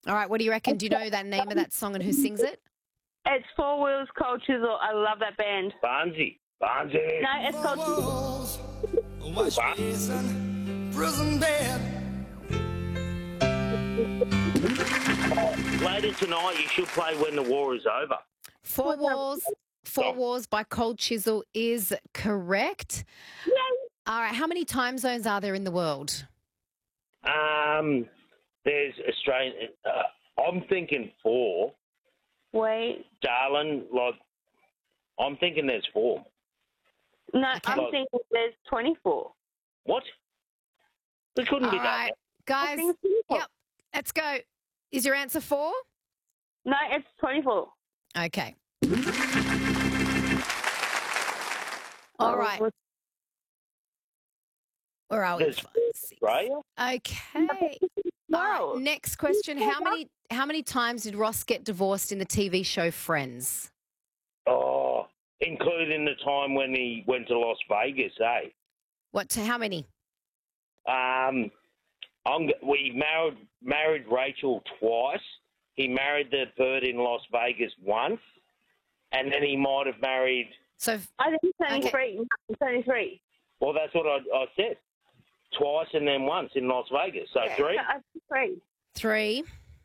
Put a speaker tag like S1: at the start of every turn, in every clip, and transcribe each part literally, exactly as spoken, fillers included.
S1: All right, what do you reckon? Do you know that name of that song and who sings it?
S2: It's Four Wheels, Cold Chisel. I love that band.
S3: Barnsey. Barnsey.
S2: No, it's called Chisel.
S4: Prison bed.
S3: Later tonight, you should play When the War Is Over.
S1: Four Walls, Four Wars by Cold Chisel is correct.
S2: Yay.
S1: All right, how many time zones are there in the world?
S3: Um, there's Australian. Uh, I'm thinking four.
S2: Wait.
S3: Darling, like, I'm thinking there's four.
S2: No,
S1: Okay.
S2: I'm
S3: Like-
S2: thinking there's twenty-four.
S3: What? There couldn't
S1: All
S3: be
S1: right,
S3: that.
S1: guys.
S2: think it's twenty-four.
S1: Yep, let's go. Is your answer four?
S2: No, it's twenty-four.
S1: Okay. All right.
S2: Oh,
S1: Where are we?
S3: There's
S1: Five, six.
S3: Australia?
S1: Okay. All
S2: No.
S1: right, next question. How many how many times did Ross get divorced in the T V show Friends?
S3: Oh, including the time when he went to Las Vegas, eh?
S1: What to how many?
S3: Um, I'm, g- we married married Rachel twice. He married the bird in Las Vegas once, and then he might have married.
S1: So
S2: I think it's only
S1: Okay.
S2: three. No, it's only three.
S3: Well, that's what I, I said. Twice and then once in Las Vegas. So three.
S2: No, I think three.
S1: three.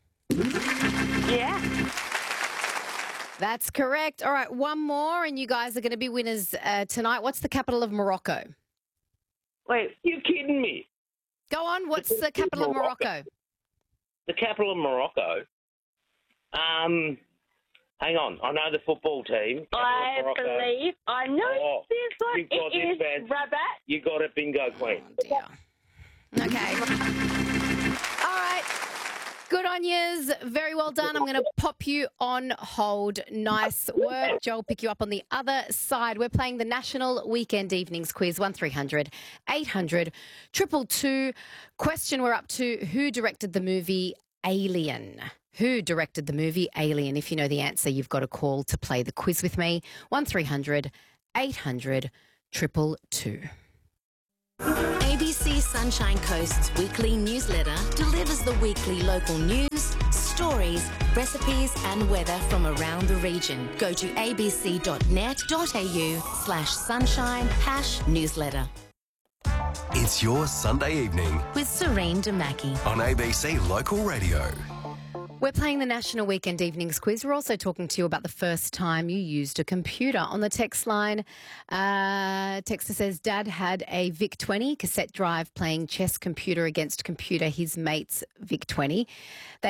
S2: Yeah.
S1: That's correct. All right, one more, and you guys are going to be winners uh, tonight. What's the capital of Morocco?
S2: Wait.
S3: You kidding me?
S1: Go on. What's the capital of
S3: Morocco.
S1: Morocco?
S3: The capital of Morocco. Um, hang on. I know the football team. Capital
S2: I
S3: of Morocco.
S2: believe I know
S3: Oh,
S2: this one.
S3: you've got
S2: It
S3: this,
S2: is
S3: man.
S2: Rabat.
S3: You got it, bingo queen.
S1: Oh, dear. Okay. All right. Good on yous. Very well done. I'm going to pop you on hold. Nice work. Joe will pick you up on the other side. We're playing the National Weekend Evenings Quiz, one three hundred eight hundred two two two. Question we're up to, who directed the movie Alien? Who directed the movie Alien? If you know the answer, you've got a call to play the quiz with me, one three hundred eight hundred two two two.
S5: A B C Sunshine Coast's weekly newsletter delivers the weekly local news, stories, recipes and weather from around the region. Go to abc.net.au slash sunshine hash newsletter.
S4: It's your Sunday evening
S5: With Serene Damaki.
S4: on A B C Local Radio.
S1: We're playing the National Weekend Evenings Quiz. We're also talking to you about the first time you used a computer. On the text line, uh, texter says, Dad had a VIC twenty cassette drive playing chess computer against computer, his mate's VIC twenty. They